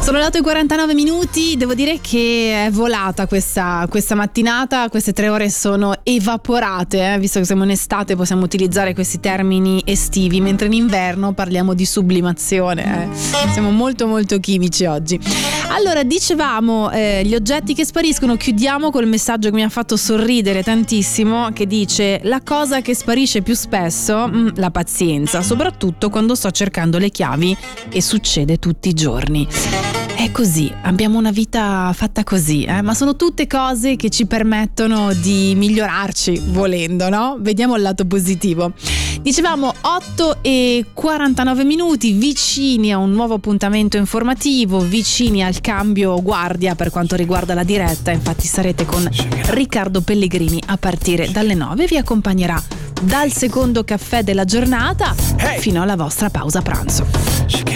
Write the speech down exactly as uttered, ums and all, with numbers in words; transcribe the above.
Sono le otto e quarantanove minuti, devo dire che è volata questa, questa mattinata, queste tre ore sono evaporate, eh? Visto che siamo in estate possiamo utilizzare questi termini estivi, mentre in inverno parliamo di sublimazione, eh? Siamo molto molto chimici oggi. Allora, dicevamo eh, gli oggetti che spariscono, chiudiamo col messaggio che mi ha fatto sorridere tantissimo, che dice: la cosa che sparisce più spesso, mh, la pazienza, soprattutto quando sto cercando le chiavi e succede tutti i giorni. È così, abbiamo una vita fatta così, eh? Ma sono tutte cose che ci permettono di migliorarci volendo, no? Vediamo il lato positivo. Dicevamo otto e quarantanove minuti, vicini a un nuovo appuntamento informativo, vicini al cambio guardia per quanto riguarda la diretta. Infatti sarete con Riccardo Pellegrini a partire dalle nove, vi accompagnerà dal secondo caffè della giornata fino alla vostra pausa pranzo.